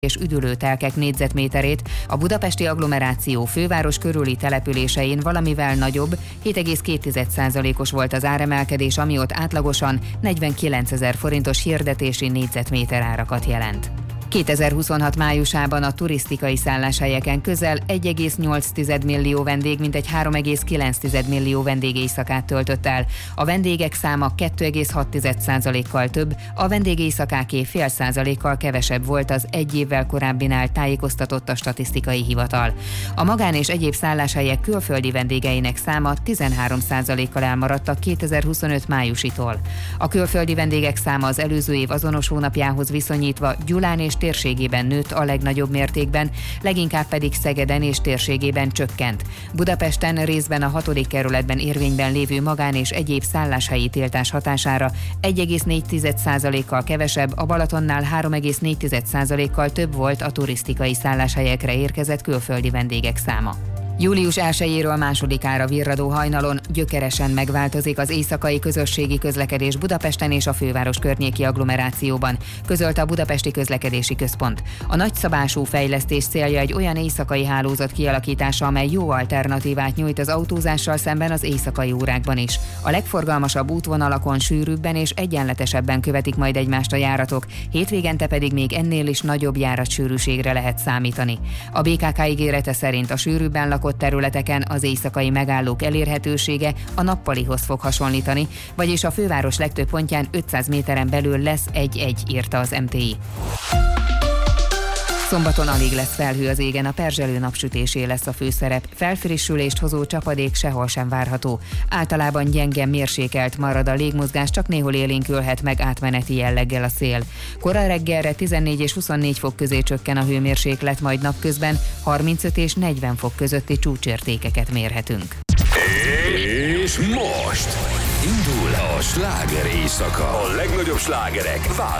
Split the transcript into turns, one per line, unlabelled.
és üdülőtelkek négyzetméterét, a budapesti agglomeráció főváros körüli településein valamivel nagyobb, 7,2%-os volt az áremelkedés, ami ott átlagosan 49 000 forintos hirdetési négyzetméter árakat jelent. 2026 májusában a turisztikai szálláshelyeken közel 1,8 millió vendég, mintegy 3,9 millió vendégéjszakát töltött el. A vendégek száma 2,6%-kal több, a vendégéjszakáké 0,5%-kal kevesebb volt az egy évvel korábbinál, tájékoztatott a statisztikai hivatal. A magán és egyéb szálláshelyek külföldi vendégeinek száma 13%-kal elmaradt a 2025 májusitól. A külföldi vendégek száma az előző év azonos hónapjához viszonyítva Gyulán és térségében nőtt a legnagyobb mértékben, leginkább pedig Szegeden és térségében csökkent. Budapesten részben a 6. kerületben érvényben lévő magán és egyéb szálláshelyi tiltás hatására 1,4%-kal kevesebb, a Balatonnál 3,4%-kal több volt a turisztikai szálláshelyekre érkezett külföldi vendégek száma. Július 1-jéről 2-ára virradó hajnalon gyökeresen megváltozik az éjszakai közösségi közlekedés Budapesten és a főváros környéki agglomerációban, közölte a Budapesti Közlekedési Központ. A nagyszabású fejlesztés célja egy olyan éjszakai hálózat kialakítása, amely jó alternatívát nyújt az autózással szemben az éjszakai órákban is. A legforgalmasabb útvonalakon sűrűbben és egyenletesebben követik majd egymást a járatok, hétvégente pedig még ennél is nagyobb járatsűrűségre lehet számítani. A BKK ígérete szerint a sűrűbben lakott területeken az éjszakai megállók elérhetősége a nappalihoz fog hasonlítani, vagyis a főváros legtöbb pontján 500 méteren belül lesz egy-egy, írta az MTI. Szombaton alig lesz felhő az égen, a perzselő napsütésé lesz a főszerep, felfrissülést hozó csapadék sehol sem várható. Általában gyenge, mérsékelt marad a légmozgás, csak néhol élénkülhet meg átmeneti jelleggel a szél. Kora reggelre 14 és 24 fok közé csökken a hőmérséklet, majd napközben 35 és 40 fok közötti csúcsértékeket mérhetünk.
És most indul a sláger éjszaka. A legnagyobb slágerek